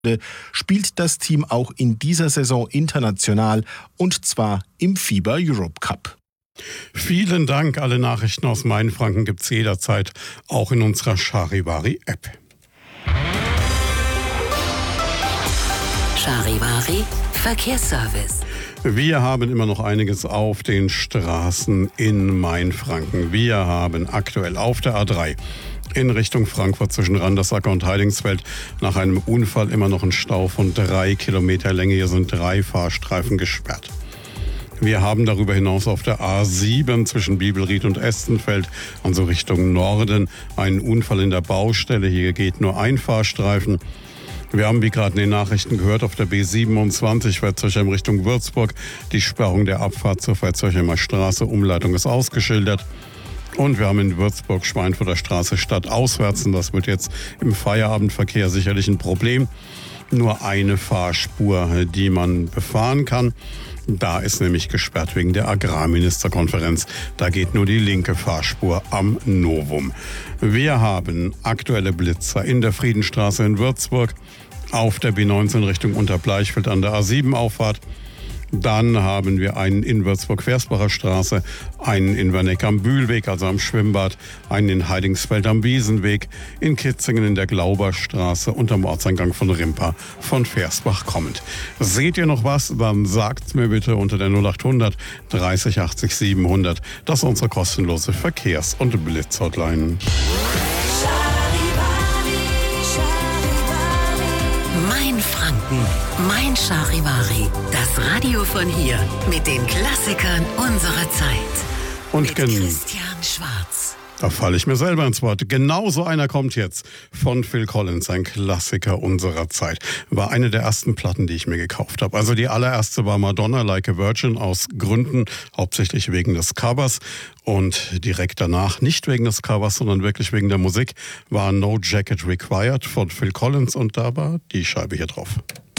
spielt das Team auch in dieser Saison international, und zwar im FIBA Europe Cup. Vielen Dank. Alle Nachrichten aus Mainfranken gibt's jederzeit auch in unserer Charivari-App. Charivari Verkehrsservice. Wir haben immer noch einiges auf den Straßen in Mainfranken. Wir haben aktuell auf der A3 in Richtung Frankfurt zwischen Randersacker und Heidingsfeld nach einem Unfall immer noch einen Stau von 3 Kilometer Länge. Hier sind 3 Fahrstreifen gesperrt. Wir haben darüber hinaus auf der A7 zwischen Bibelried und Estenfeld, also Richtung Norden, einen Unfall in der Baustelle. Hier geht nur ein Fahrstreifen. Wir haben, wie gerade in den Nachrichten gehört, auf der B27 Veitshöchheim Richtung Würzburg die Sperrung der Abfahrt zur Veitshöchheimer Straße. Umleitung ist ausgeschildert. Und wir haben in Würzburg Schweinfurter Straße stadtauswärts. Und das wird jetzt im Feierabendverkehr sicherlich ein Problem. Nur eine Fahrspur, die man befahren kann. Da ist nämlich gesperrt wegen der Agrarministerkonferenz. Da geht nur die linke Fahrspur am Novum. Wir haben aktuelle Blitzer in der Friedenstraße in Würzburg, auf der B19 Richtung Unterbleichfeld an der A7-Auffahrt. Dann haben wir einen in Würzburg-Versbacher Straße, einen in Werneck am Bühlweg, also am Schwimmbad, einen in Heidingsfeld am Wiesenweg, in Kitzingen in der Glauberstraße und am Ortseingang von Rimpa von Versbach kommend. Seht ihr noch was? Dann sagt's mir bitte unter der 0800 30 80 700. Das ist unsere kostenlose Verkehrs- und Blitzhotline. Mainfranken, mein Charivari. Das Radio von hier mit den Klassikern unserer Zeit. Und mit Christian Schwarz. Da falle ich mir selber ins Wort. Genauso einer kommt jetzt von Phil Collins, ein Klassiker unserer Zeit. War eine der ersten Platten, die ich mir gekauft habe. Also die allererste war Madonna, Like a Virgin, aus Gründen, hauptsächlich wegen des Covers. Und direkt danach, nicht wegen des Covers, sondern wirklich wegen der Musik, war No Jacket Required von Phil Collins. Und da war die Scheibe hier drauf.